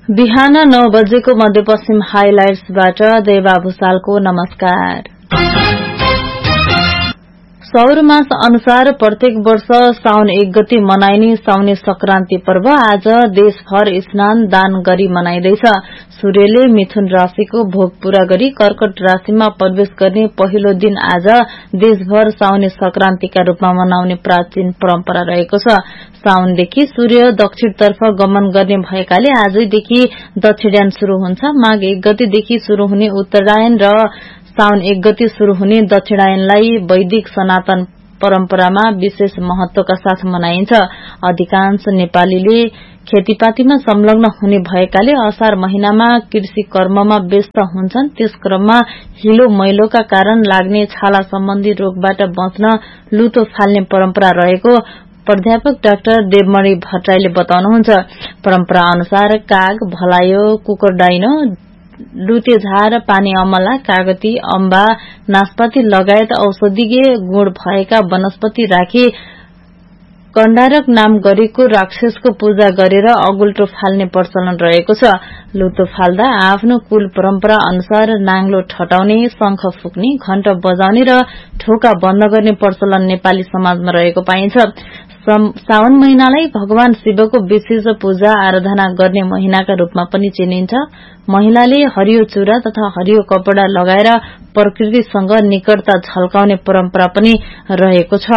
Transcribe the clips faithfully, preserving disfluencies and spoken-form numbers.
बिहान नौ बजेको मध्यपश्चिम हाइलाइट्सबाट देवा भूषालको नमस्कार। सौर मास अनुसार प्रत्येक वर्ष साउन एक गते मनाइने साउने संक्रान्ति पर्व आज देशभर स्नान दान गरी मनाइँदैछ। सूर्यले मिथुन राशिको भोग पूरा गरी कर्कट राशिमा प्रवेश गर्ने पहिलो दिन आज देशभर साउने संक्रान्तिका रूपमा मनाउने प्राचीन परम्परा रहेको छ। साउनदेखि सूर्य दक्षिणतर्फ गमन गर्ने भएकाले आजैदेखि दक्षिणायन शुरू हुन्छ। माघ एक गतेदेखि शुरू हुने उत्तरायण र साउन एक गते शुरू हुने दक्षिणायनलाई वैदिक सनातन परम्परामा विशेष महत्वका साथ मनाइन्छ। अधिकांश नेपालीले खेतीपातीमा संलग्न हुने भएकाले असार महिनामा कृषि कर्ममा व्यस्त हुन्छन्। त्यस क्रममा हिलो मैलोका कारण लाग्ने छाला सम्बन्धी रोगबाट बच्न लुतो फाल्ने परम्परा रहेको प्राध्यापक डाक्टर देवमणि भट्टराईले बताउनुहुन्छ। परम्परा अनुसार काग, भलायो, कुकुरडाइनो, लुतेझार, पानी अमला, कागती, अम्बा, नाशपाती लगायत औषधिय गुण भएका वनस्पति राखी कण्डारक नाम गरेको राक्षसको पूजा गरेर अगुल्टो फाल्ने प्रचलन रहेको छ। लुतो फाल्दा आफ्नो कुल परम्परा अनुसार नाङ्लो ठटाउने, शंख फुक्ने, घण्ट बजाउने र ढोका बन्द गर्ने प्रचलन नेपाली समाजमा रहेको पाइन्छ। साउन महिनालाई भगवान शिवको विशेष पूजा आराधना गर्ने महिनाका रूपमा पनि चिनिन्छ। महिलाले हरियो चूड़ा तथा हरियो कपड़ा लगाएर प्रकृतिसँग निकटता झल्काउने परम्परा पनि रहेको छ।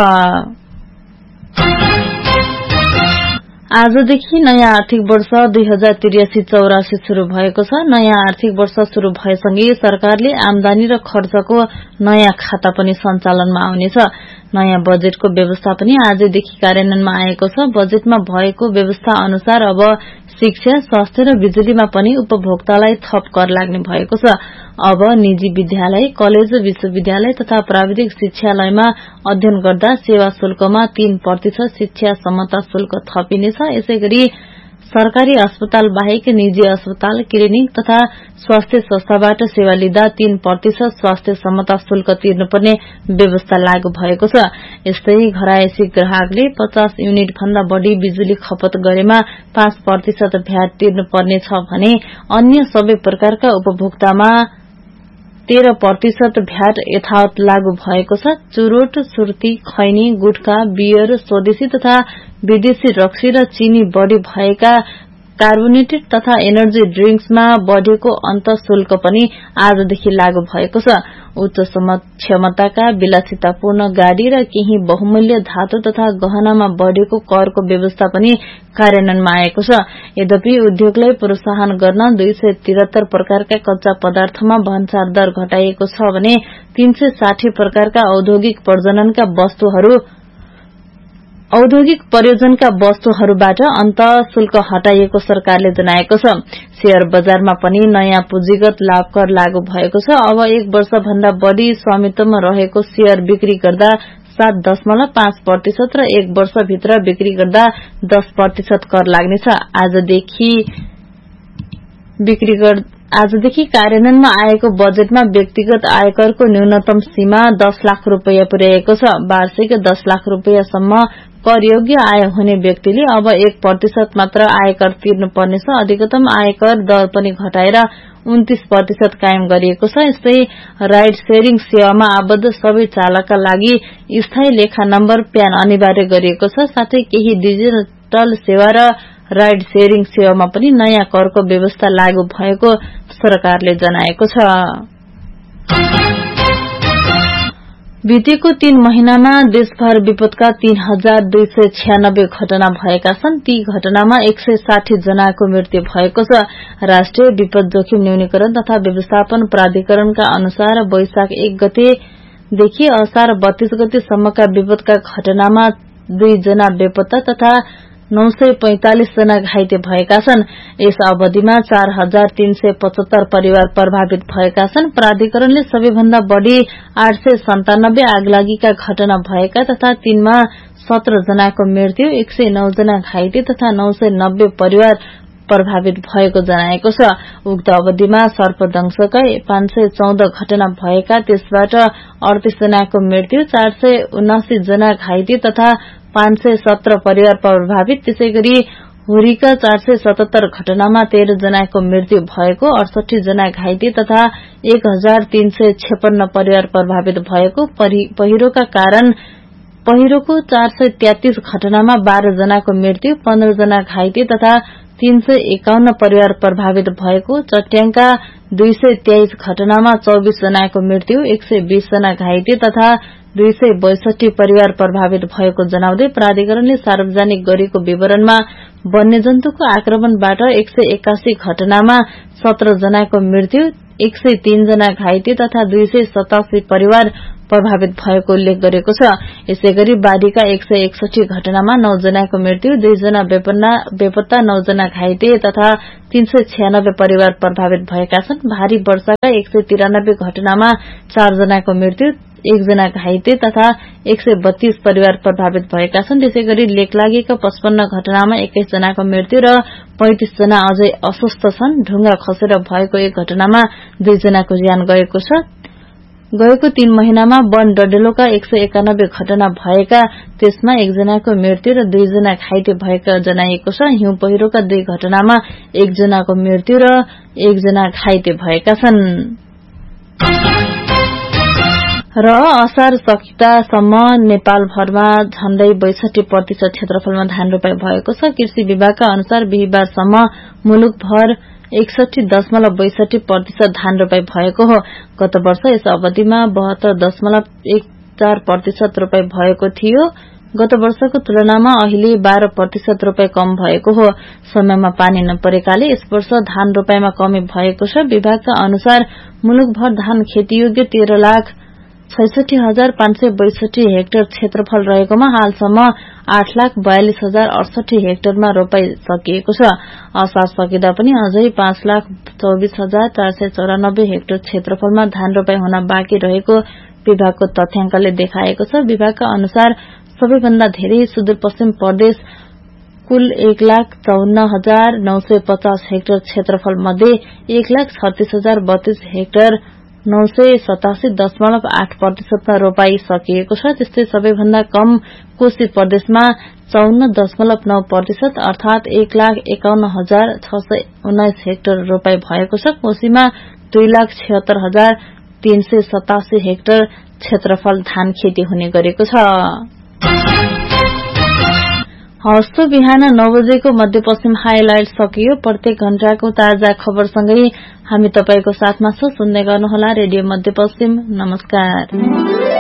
आजदेखि नयाँ आर्थिक वर्ष दुई हजार त्रियासी चौरासी शुरू भएको छ। नयाँ आर्थिक वर्ष शुरू भएसँगै सरकारले आमदानी र खर्चको नयाँ खाता पनि सञ्चालनमा आउनेछ। नयाँ बजेटको व्यवस्था पनि आजदेखि कार्यान्वयनमा आएको छ। बजेटमा भएको व्यवस्था अनुसार अब शिक्षा, स्वास्थ्य र बिजुलीमा पनि उपभोक्तालाई थप कर लाग्ने भएको छ। अब निजी विद्यालय, कलेज, विश्वविद्यालय तथा प्राविधिक शिक्षालयमा अध्ययन गर्दा सेवा शुल्कमा तीन प्रतिशत शिक्षा समता शुल्क थपिनेछ। यसैगरी सरकारी अस्पताल बाहेक निजी अस्पताल, क्लिनिक तथा स्वास्थ्य संस्थाबाट सेवा लिँदा तीन प्रतिशत स्वास्थ्य समता शुल्क तिर्नुपर्ने व्यवस्था लागू भएको छ। यस्तै घरायसी ग्राहकले पचास युनिट भन्दा बढ़ी बिजुली खपत गरेमा पाँच प्रतिशत भ्याट तिर्नुपर्नेछ भने अन्य सबै प्रकारका उपभोक्तामा तेह्र प्रतिशत भ्याट यथावत लागू भएको छ। चुरोट, सुर्ती, खैनी, गुटखा, बियर, स्वदेशी तथा विदेशी रक्सी र चीनी बढ़ी भएका कार्बोनेटेड तथा एनर्जी ड्रिंक्समा बढ़ेको अन्त शुल्क पनि आजदेखि लागू भएको छ। उच्च क्षमताका विलासितापूर्ण गाड़ी र केही बहुमूल्य धातु तथा गहनामा बढ़ेको करको व्यवस्था पनि कार्यान्वयनमा आएको छ। यद्यपि उद्योगलाई प्रोत्साहन गर्न दुई सय त्रिहत्तर प्रकारका कच्चा पदार्थमा भन्सार दर घटाइएको छ भने तीन सय साठी प्रकारका औद्योगिक प्रजननका वस्तुहरू औद्योगिक प्रयोजनका वस्तुहरूबाट अन्त शुल्क हटाइएको सरकारले जनाएको छ। शेयर बजारमा पनि नयाँ पुँजीगत लाभ कर लागू भएको छ। अब एक वर्ष भन्दा बढ़ी स्वामित्वमा रहेको शेयर बिक्री गर्दा सात दशमलव पाँच प्रतिशत र एक वर्षभित्र बिक्री गर्दा दस प्रतिशत कर लाग्नेछ। आजदेखि बिक्री आजदेखि कार्यान्वयनमा आएको बजेटमा व्यक्तिगत आयकरको न्यूनतम सीमा दस लाख रूपियाँ पुर्याएको छ। वार्षिक दस लाख रूपियाँसम्म करयोग्य आय हुने व्यक्तिले अब एक प्रतिशत मात्र आयकर तिर्नु पर्नेछ। अधिकतम आयकर दर पनि घटाएर उन्तीस प्रतिशत कायम गरिएको छ। यस्तै राइड शेयरिङ सेवामा आबद्ध सबै चालकका लागि स्थायी लेखा नम्बर प्यान अनिवार्य गरिएको छ। साथै केही डिजिटल सेवा र राइड शेयरिङ सेवामा पनि नयाँ करको व्यवस्था लागू भएको सरकारले जनाएको छ। बितेको तीन महिनामा देशभर विपदका तीन हजार दुई सय छ्यानब्बे घटना भएका छन्। ती घटनामा एक सय साठी जनाको मृत्यु भएको छ। राष्ट्रिय विपद जोखिम न्यूनीकरण तथा व्यवस्थापन प्राधिकरणका अनुसार वैशाख एक गतेदेखि असार बत्तीस गतेसम्मका विपदका घटनामा दुई जना बेपत्ता तथा नौ सय पैंतालिस जना घाइते भएका छन्। यस अवधिमा चार हजार तीन सय पचहत्तर परिवार प्रभावित भएका छन्। प्राधिकरणले सबैभन्दा बढ़ी आठ सय सन्तानब्बे आगलागीका घटना भएका तथा तीनमा सत्र जनाको मृत्यु, एक सय नौ जना घाइते तथा नौ सय नब्बे परिवार प्रभावित भएको जनाएको छ। उक्त अवधिमा सर्पदंशका पाँच सय चौध घटना भएका त्यसबाट अडतीस जनाको मृत्यु, चार सय उनासी जना घाइते तथा पाँच सय सत्र परिवार प्रभावित। त्यसैगरी हुरीका चार सय सतहत्तर घटनामा तेह्र जनाको मृत्यु भएको, अडसठी जना घाइते तथा एक हजार तीन सय छप्पन्न परिवार प्रभावित भएको, पहिरोका कारण पहिरोको चार सय तेत्तीस घटनामा बाह्र जनाको मृत्यु, पन्ध्र जना घाइते तथा तीन सय एकाउन्न परिवार प्रभावित भएको, चट्याङका दुई सय तेइस घटनामा चौबीस जनाको मृत्यु, एक सय बीस जना घाइते तथा दुई सय बैसठी परिवार प्रभावित भएको जनाउँदै प्राधिकरणले सार्वजनिक गरेको विवरणमा वन्यजन्तुको आक्रमणबाट एक सय एकासी घटनामा सत्र जनाको मृत्यु, एक सय तीन जना घाइते तथा दुई सय सतासी परिवार प्रभावित भएको उल्लेख गरेको छ। यसैगरी बाढ़ीका एक सय एकसठी घटनामा नौ जनाको मृत्यु, दुई जना बेपत्ता, नौ जना घाइते तथा तीन सय छयानब्बे परिवार प्रभावित भएका छन्। भारी वर्षाका एक सय तिरानब्बे घटनामा चार जनाको मृत्यु, एक जना घाइते तथा एक सय बत्तीस परिवार प्रभावित भएका छन्। त्यसैगरी लेखलागीका पचपन्न घटनामा एक्काइस जनाको मृत्यु र पैंतिस जना अझै अस्वस्थ छन्। ढुंगा खसेर भएको एक घटनामा दुई जनाको ज्यान गएको छ। गएको तीन महिनामा वन डडेलोका एक सय एकानब्बे घटना भएका, त्यसमा एकजनाको मृत्यु र दुईजना घाइते भएका जनाइएको छ। हिउँ पहिरोका दुई घटनामा एकजनाको मृत्यु र एकजना घाइते भएका छन्। र असार सकितासम्म नेपालभरमा झण्डै बैसठी प्रतिशत क्षेत्रफलमा धान रोपाई भएको छ। कृषि विभागका अनुसार बिहिबारसम्म मुलुकभर एकसठी दशमलव बैसठी प्रतिशत धान रोपाई भएको हो। गत वर्ष यस अवधिमा बहत्तर दशमलव एक चार प्रतिशत रोपाई भएको थियो। गत वर्षको तुलनामा अहिले बाह्र प्रतिशत रोपाई कम भएको हो। समयमा पानी नपरेकाले यस वर्ष धान रोपाईमा कमी भएको छ। विभागका अनुसार मुलुकभर धान खेतीयोग्य तेह्र लाख छैसठी हजार पाँच सय बैसठी हेक्टर क्षेत्रफल रहेकोमा हालसम्म आठ लाख बयालिस हजार अडसठी हेक्टरमा रोपाई सकिएको छ। असार सकिँदा पनि अझै पाँच लाख चौबिस हजार चार सय चौरानब्बे हेक्टर क्षेत्रफलमा धान रोपाई हुन बाँकी रहेको विभागको तथ्याङ्कले देखाएको छ। विभागका अनुसार सबैभन्दा धेरै सुदूरपश्चिम प्रदेश कुल एक लाख चौन्न हजार नौ सय पचास हेक्टर क्षेत्रफल मध्ये एक लाख छत्तीस हजार बत्तीस हेक्टर नौ सय सतासी दशमलव आठ प्रतिशतमा रोपाई सकिएको छ। त्यस्तै सबैभन्दा कम कोशी प्रदेशमा चौन्न दशमलव नौ प्रतिशत अर्थात एक लाख एकाउन्न हजार छ सय उन्नाइस हेक्टर रोपाई भएको छ। कोशीमा दुई लाख छिहत्तर हजार तीन सय सतासी हेक्टर क्षेत्रफल धान खेती हुने गरेको छ। हस्तो बिहान नौ बजेको मध्यपश्चिम हाइलाइट सकियो। प्रत्येक घण्टाको ताजा खबरसँगै हामी तपाईको साथमा छौं। सुन्दै गर्नुहोला रेडियो मध्यपश्चिम। नमस्कार।